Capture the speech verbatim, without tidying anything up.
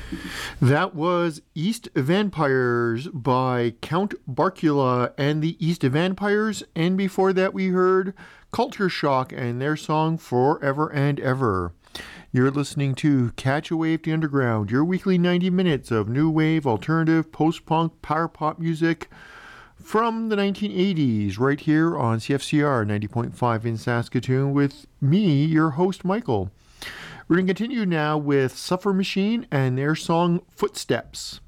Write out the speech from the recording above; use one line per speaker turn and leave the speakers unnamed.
That was East Vampires by Count Barkula and the East Vampires, and before that we heard Culture Shock and their song Forever and Ever. You're listening to Catch a Wave to Underground, your weekly ninety minutes of new wave, alternative, post-punk, power pop music from the nineteen eighties, right here on C F C R ninety point five in Saskatoon with me, your host, Michael. We're going to continue now with Suffer Machine and their song Footsteps.